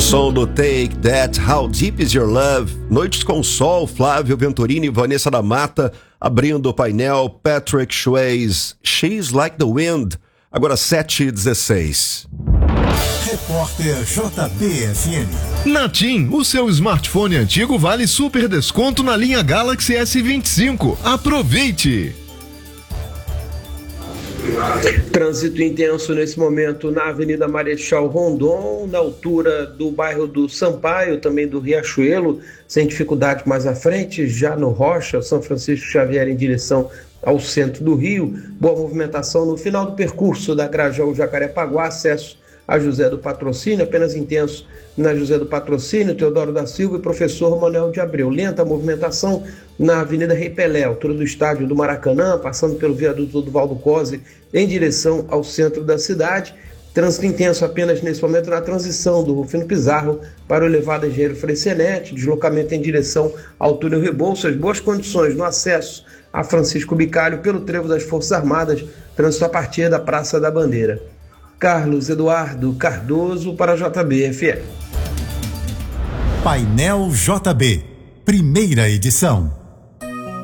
som do Take That, How Deep Is Your Love, Noites com Sol, Flávio Venturini e Vanessa da Mata, abrindo o painel, Patrick Swayze, She's Like the Wind, agora 7h16. Repórter JBFM. Na TIM, o seu smartphone antigo vale super desconto na linha Galaxy S25. Aproveite! Trânsito intenso nesse momento na Avenida Marechal Rondon, na altura do bairro do Sampaio, também do Riachuelo, sem dificuldade mais à frente, já no Rocha, São Francisco Xavier em direção ao centro do Rio. Boa movimentação no final do percurso da Grajaú Jacarepaguá, acesso a José do Patrocínio, apenas intenso na José do Patrocínio, Teodoro da Silva e Professor Manuel de Abreu. Lenta movimentação na Avenida Rei Pelé, altura do estádio do Maracanã, passando pelo viaduto do Valdo Cosi, em direção ao centro da cidade. Trânsito intenso apenas nesse momento na transição do Rufino Pizarro para o elevado Engenheiro Frecenete, deslocamento em direção ao túnel Rebouças, boas condições no acesso a Francisco Bicalho pelo trevo das Forças Armadas, trânsito a partir da Praça da Bandeira. Carlos Eduardo Cardoso para a JBFM. Painel JB, primeira edição.